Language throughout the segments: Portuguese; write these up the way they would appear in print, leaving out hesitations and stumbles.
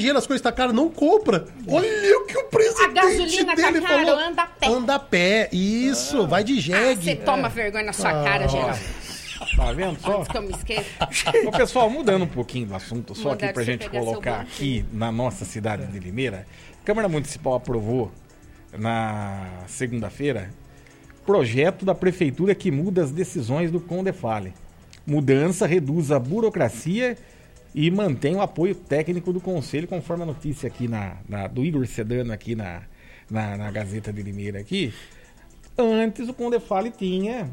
dinheiro, as coisas tá caras, não compra. Olha o que o presidente A gasolina dele tá caro, falou. anda a pé. Anda a pé, isso, vai de jegue. Você toma vergonha na sua cara, geral. Tá vendo só? Antes que eu me esqueça. Ô, pessoal, mudando um pouquinho do assunto, só Mudar aqui pra pra você gente pegar seu colocar banquinho. aqui na nossa cidade de Limeira, a Câmara Municipal aprovou na segunda-feira projeto da Prefeitura que muda as decisões do Condefale. Mudança reduz a burocracia e mantém o apoio técnico do Conselho, conforme a notícia aqui do Igor Sedano aqui na Gazeta de Limeira aqui. Antes o Condefale tinha,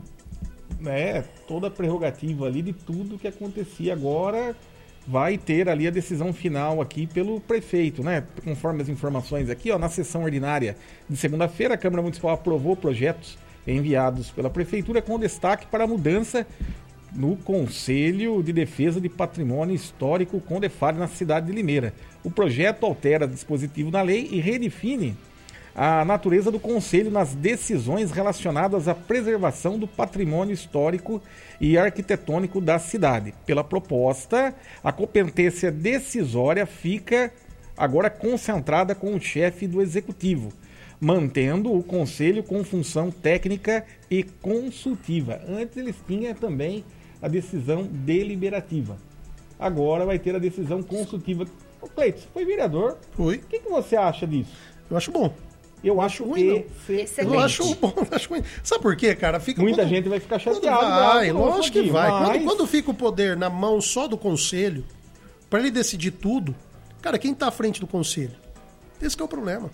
né, toda a prerrogativa ali de tudo que acontecia. Agora vai ter ali a decisão final aqui pelo prefeito, né? Conforme as informações aqui, ó, na sessão ordinária de segunda-feira, a Câmara Municipal aprovou projetos enviados pela Prefeitura com destaque para a mudança no Conselho de Defesa de Patrimônio Histórico Condefale na cidade de Limeira. O projeto altera dispositivo na lei e redefine a natureza do Conselho nas decisões relacionadas à preservação do patrimônio histórico e arquitetônico da cidade. Pela proposta, a competência decisória fica agora concentrada com o chefe do Executivo, mantendo o Conselho com função técnica e consultiva. Antes eles tinham também a decisão deliberativa. Agora vai ter a decisão consultiva. Ô Cleiton, você foi vereador? Fui. O que você acha disso? Eu acho bom. Eu acho ruim, Excelente. Eu acho bom, não acho ruim. Sabe por quê, cara? Fica Muita quando- gente vai ficar Quando chateada. vai, lógico que vai. Mas... Quando fica o poder na mão só do conselho, pra ele decidir tudo, cara, quem tá à frente do conselho? Esse que é o problema.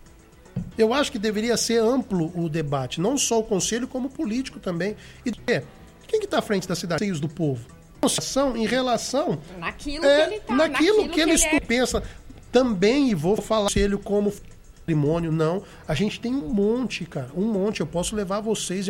Eu acho que deveria ser amplo o debate, não só o conselho, como o político também. E quem que tá à frente da cidade? Seios do povo. Em relação Naquilo que ele tá. naquilo que eles é. pensam. Também, e vou falar conselho como patrimônio, não. A gente tem um monte, cara. Um monte. Eu posso levar vocês